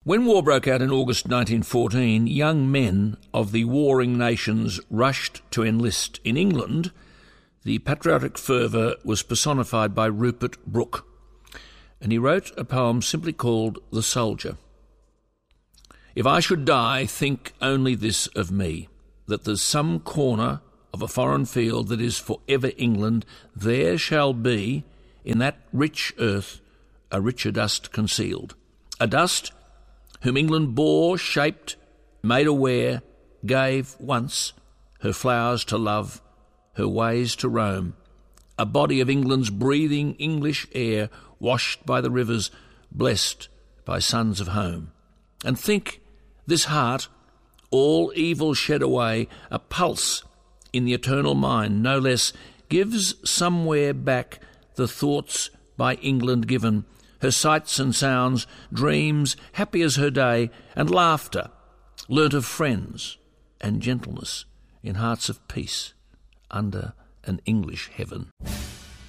When war broke out in August 1914, young men of the warring nations rushed to enlist. In England, the patriotic fervour was personified by Rupert Brooke, and he wrote a poem simply called The Soldier. If I should die, think only this of me, that there's some corner of a foreign field that is forever England, there shall be, in that rich earth, a richer dust concealed. A dust whom England bore, shaped, made aware, gave once her flowers to love, her ways to roam. A body of England's breathing English air, washed by the rivers, blessed by sons of home. And think, this heart, all evil shed away, a pulse in the eternal mind, no less, gives somewhere back the thoughts by England given, her sights and sounds, dreams, happy as her day, and laughter, learnt of friends, and gentleness in hearts of peace under an English heaven.